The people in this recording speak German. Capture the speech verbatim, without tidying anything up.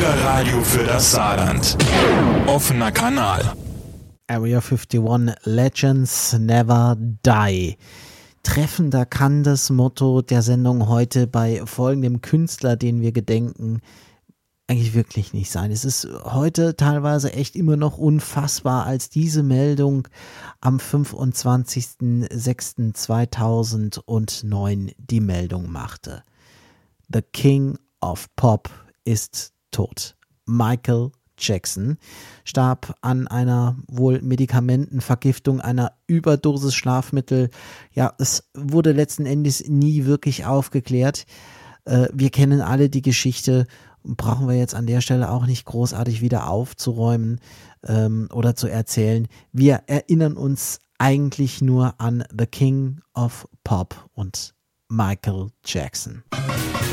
Bürgerradio für das Saarland. Offener Kanal. Area einundfünfzig, Legends Never Die. Treffender kann das Motto der Sendung heute bei folgendem Künstler, den wir gedenken, eigentlich wirklich nicht sein. Es ist heute teilweise echt immer noch unfassbar, als diese Meldung am fünfundzwanzigsten sechsten zweitausendneun die Meldung machte. The King of Pop ist tot. Michael Jackson starb an einer wohl Medikamentenvergiftung, einer Überdosis Schlafmittel. Ja, es wurde letzten Endes nie wirklich aufgeklärt. Äh, wir kennen alle die Geschichte, brauchen wir jetzt an der Stelle auch nicht großartig wieder aufzuräumen ähm, oder zu erzählen. Wir erinnern uns eigentlich nur an The King of Pop und Michael Jackson.